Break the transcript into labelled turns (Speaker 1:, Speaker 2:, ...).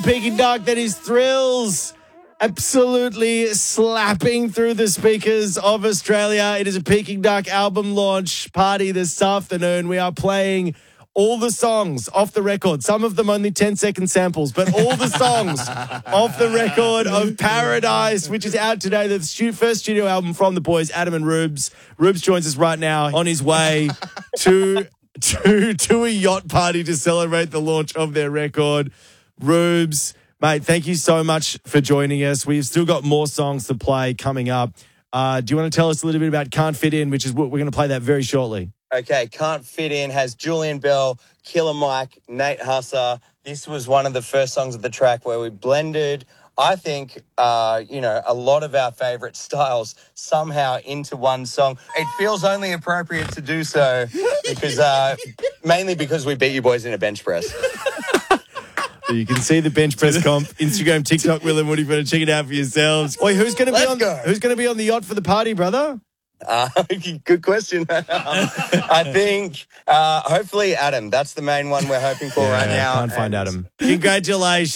Speaker 1: Peking Duck, that is Thrills. Absolutely slapping through the speakers of Australia. It is a Peking Duck album launch party this afternoon. We are playing all the songs off the record. Some of them only 10-second samples, but all the songs off the record of Paradise, which is out today. The first studio album from the boys, Adam and Rubes. Rubes joins us right now on his way to a yacht party to celebrate the launch of their record. Rubes, mate, thank you so much for joining us. We've still got more songs to play coming up. Do you want to tell us a little bit about Can't Fit In, which is what we're going to play that very shortly?
Speaker 2: Okay, Can't Fit In has Julian Bell, Killer Mike, Nate Husser. This was one of the first songs of the track where we blended, I think, a lot of our favourite styles somehow into one song. It feels only appropriate to do so because, mainly because we beat you boys in a bench press.
Speaker 1: You can see the bench press comp, Instagram, TikTok, Will and Woody. Better check it out for yourselves. Wait, who's going to be on the yacht for the party, brother?
Speaker 2: Good question. I think hopefully Adam. That's the main one we're hoping for right now.
Speaker 1: Can't find Adam. Congratulations.